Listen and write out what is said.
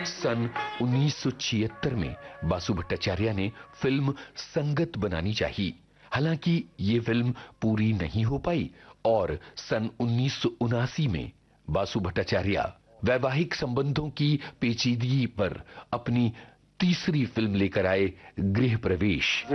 सन 1976 में बासु भट्टाचार्य ने फिल्म संगत बनानी चाहिए। हालांकि ये फिल्म पूरी नहीं हो पाई और सन 1979 में बासु भट्टाचार्य वैवाहिक संबंधों की पेचीदगी पर अपनी तीसरी फिल्म लेकर आए, गृह प्रवेश।